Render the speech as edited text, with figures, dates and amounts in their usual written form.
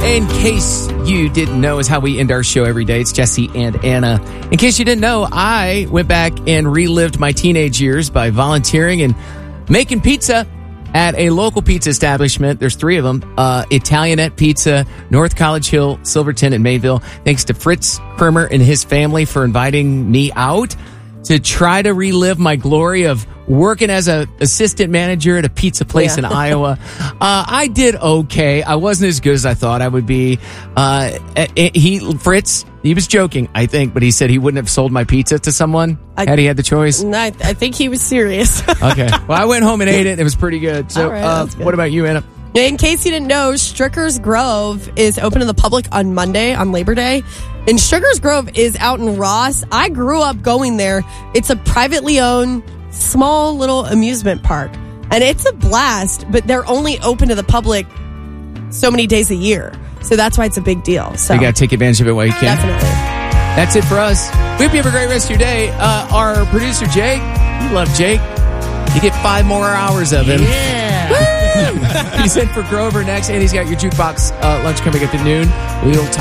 In case you didn't know, is how we end our show every day. It's Jesse and Anna. In case you didn't know, I went back and relived my teenage years by volunteering and making pizza at a local pizza establishment. There's 3 of them. Italianette Pizza, North College Hill, Silverton, and Mayville. Thanks to Fritz Kremer and his family for inviting me out to try to relive my glory of working as an assistant manager at a pizza place in Iowa. I did okay. I wasn't as good as I thought I would be. Fritz, he was joking, I think, but he said he wouldn't have sold my pizza to someone had he had the choice. I think he was serious. Okay. Well, I went home and ate it. It was pretty good. So, good. What about you, Anna? In case you didn't know, Stricker's Grove is open to the public on Monday, on Labor Day. And Stricker's Grove is out in Ross. I grew up going there. It's a privately owned, small little amusement park. And it's a blast, but they're only open to the public so many days a year. So that's why it's a big deal. So you got to take advantage of it while you can. Definitely. That's it for us. We hope you have a great rest of your day. Our producer, Jake, you love Jake. You get 5 more hours of him. Yeah. He's in for Grover next, and he's got your jukebox lunch coming up at noon. We'll